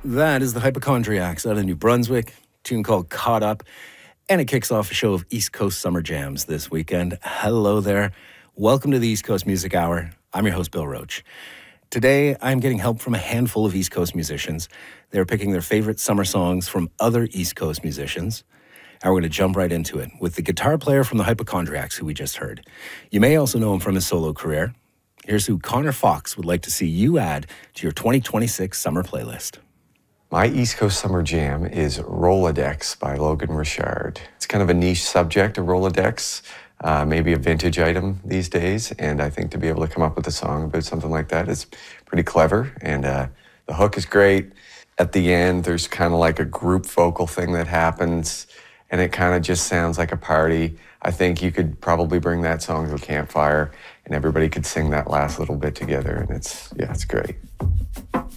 That is the Hypochondriacs out of New Brunswick, a tune called Caught Up, and it kicks off a show of East Coast Summer Jams this weekend. Hello there. Welcome to the East Coast Music Hour. I'm your host, Bill Roach. Today, I'm getting help from a handful of East Coast musicians. They're picking their favorite summer songs from other East Coast musicians. And we're going to jump right into it with the guitar player from the Hypochondriacs, who we just heard. You may also know him from his solo career. Here's who Connor Fox would like to see you add to your 2026 summer playlist. My East Coast Summer Jam is Rolodex by Logan Richard. It's kind of a niche subject, a Rolodex, maybe a vintage item these days, and I think to be able to come up with a song about something like that is pretty clever, and the hook is great. At the end, there's kind of like a group vocal thing that happens, and it kind of just sounds like a party. I think you could probably bring that song to a campfire, and everybody could sing that last little bit together, and it's great.